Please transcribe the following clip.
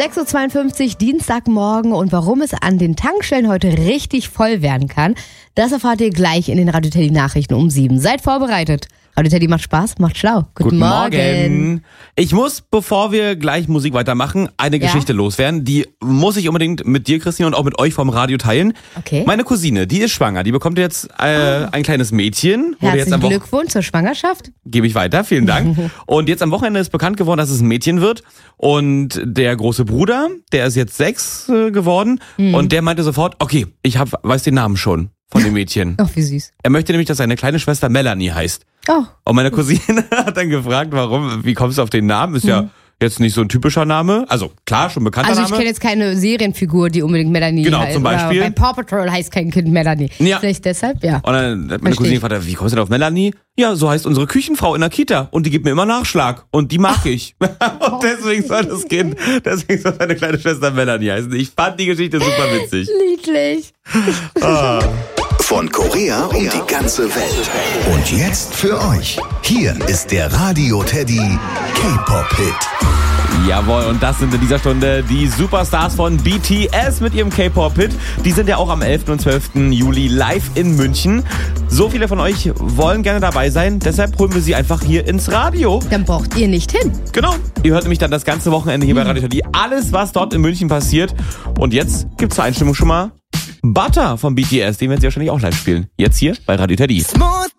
6.52 Uhr, Dienstagmorgen, und warum es an den Tankstellen heute richtig voll werden kann, das erfahrt ihr gleich in den Radio Teddy Nachrichten um 7. Seid vorbereitet. Radio Teddy macht Spaß, macht schlau. Guten Morgen. Ich muss, bevor wir gleich Musik weitermachen, eine Geschichte loswerden. Die muss ich unbedingt mit dir, Christine, und auch mit euch vom Radio teilen. Okay. Meine Cousine, die ist schwanger. Die bekommt jetzt ein kleines Mädchen. Herzlichen Glückwunsch zur Schwangerschaft. Gebe ich weiter, vielen Dank. Und jetzt am Wochenende ist bekannt geworden, dass es ein Mädchen wird. Und der große Bruder, der ist jetzt 6 geworden. Und der meinte sofort, okay, ich weiß den Namen schon von dem Mädchen. Ach, wie süß. Er möchte nämlich, dass seine kleine Schwester Melanie heißt. Oh. Und meine Cousine hat dann gefragt, wie kommst du auf den Namen? Ist ja jetzt nicht so ein typischer Name. Also klar, schon bekannter Name. Also ich kenne jetzt keine Serienfigur, die unbedingt Melanie heißt. Genau, zum Beispiel. Bei Paw Patrol heißt kein Kind Melanie. Ja. Vielleicht deshalb, ja. Und dann hat meine Cousine gefragt, wie kommst du denn auf Melanie? Ja, so heißt unsere Küchenfrau in der Kita. Und die gibt mir immer Nachschlag. Und die mag ich. Und deswegen soll seine kleine Schwester Melanie heißen. Ich fand die Geschichte super witzig. Niedlich. Von Korea um die ganze Welt. Und jetzt für euch. Hier ist der Radio Teddy K-Pop-Hit. Jawohl, und das sind in dieser Stunde die Superstars von BTS mit ihrem K-Pop-Hit. Die sind ja auch am 11. und 12. Juli live in München. So viele von euch wollen gerne dabei sein, deshalb holen wir sie einfach hier ins Radio. Dann braucht ihr nicht hin. Genau, ihr hört nämlich dann das ganze Wochenende hier bei Radio Teddy alles, was dort in München passiert. Und jetzt gibt's zur Einstimmung schon mal Butter von BTS, den werden sie wahrscheinlich auch live spielen. Jetzt hier bei Radio Teddy.